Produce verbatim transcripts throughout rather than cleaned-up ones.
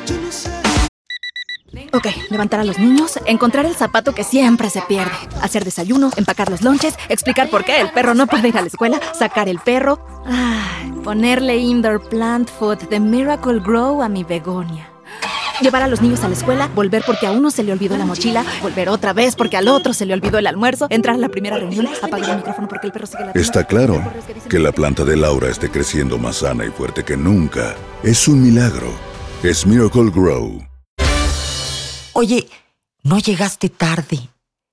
Ok, levantar a los niños, encontrar el zapato que siempre se pierde, hacer desayuno, empacar los lonches, explicar por qué el perro no puede ir a la escuela, sacar el perro, ay, ponerle indoor plant food de Miracle Grow a mi begonia. Llevar a los niños a la escuela, volver porque a uno se le olvidó la mochila, volver otra vez porque al otro se le olvidó el almuerzo, entrar a la primera reunión, apagar el micrófono porque el perro sigue ladrando. Está claro que la planta de Laura esté creciendo más sana y fuerte que nunca. Es un milagro. Es Miracle Grow. Oye, no llegaste tarde.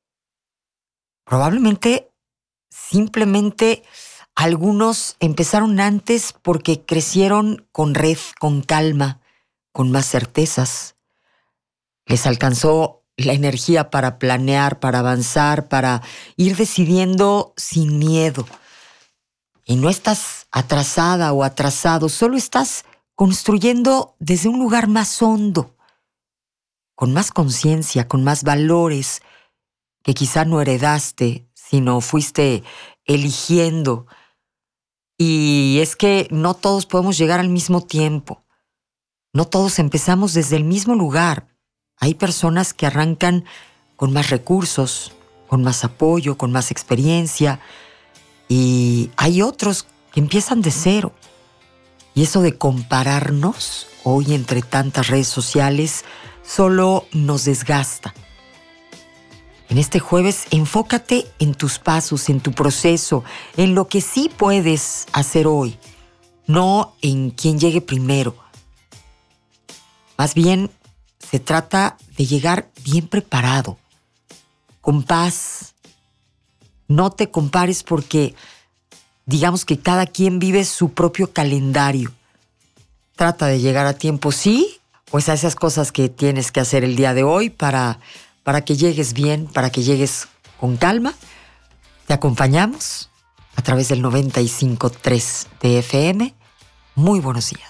Probablemente, simplemente, algunos empezaron antes porque crecieron con red, con calma, con más certezas. Les alcanzó la energía para planear, para avanzar, para ir decidiendo sin miedo. Y no estás atrasada o atrasado, solo estás construyendo desde un lugar más hondo, con más conciencia, con más valores que quizá no heredaste, sino fuiste eligiendo. Y es que no todos podemos llegar al mismo tiempo. No todos empezamos desde el mismo lugar. Hay personas que arrancan con más recursos, con más apoyo, con más experiencia. Y hay otros que empiezan de cero. Y eso de compararnos hoy entre tantas redes sociales solo nos desgasta. En este jueves, enfócate en tus pasos, en tu proceso, en lo que sí puedes hacer hoy, no en quién llegue primero. Más bien, se trata de llegar bien preparado, con paz. No te compares porque, digamos que cada quien vive su propio calendario. Trata de llegar a tiempo, sí, pues a esas cosas que tienes que hacer el día de hoy para, para que llegues bien, para que llegues con calma. Te acompañamos a través del noventa y cinco punto tres de F M. Muy buenos días.